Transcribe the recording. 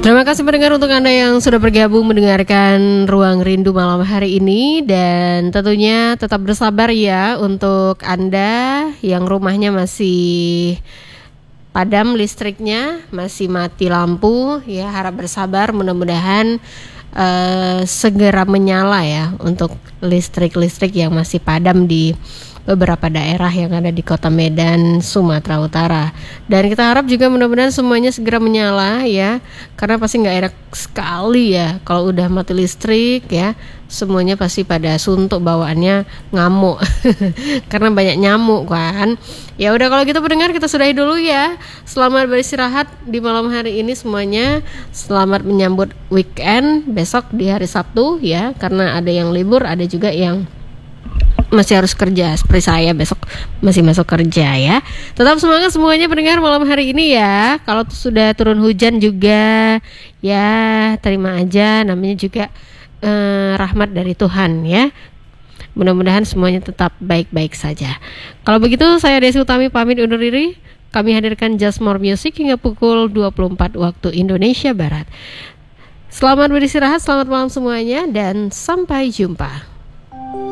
Terima kasih pendengar untuk Anda yang sudah bergabung mendengarkan Ruang Rindu malam hari ini. Dan tentunya tetap bersabar ya untuk Anda yang rumahnya masih padam listriknya, masih mati lampu ya, harap bersabar, mudah-mudahan segera menyala ya untuk listrik-listrik yang masih padam di beberapa daerah yang ada di Kota Medan, Sumatera Utara. Dan kita harap juga mudah-mudahan semuanya segera menyala ya, karena pasti nggak enak sekali ya kalau udah mati listrik ya, semuanya pasti pada suntuk bawaannya, ngamuk karena banyak nyamuk kan. Ya udah, kalau gitu pendengar, kita sudahi dulu ya. Selamat beristirahat di malam hari ini semuanya. Selamat menyambut weekend besok di hari Sabtu ya, karena ada yang libur, ada juga yang masih harus kerja seperti saya, besok masih masuk kerja ya. Tetap semangat semuanya pendengar malam hari ini ya. Kalau sudah turun hujan juga ya terima aja, namanya juga rahmat dari Tuhan ya. Mudah-mudahan semuanya tetap baik-baik saja. Kalau begitu saya Desi Utami pamit undur diri. Kami hadirkan Just More Music hingga pukul 24 waktu Indonesia Barat. Selamat beristirahat, selamat malam semuanya, dan sampai jumpa.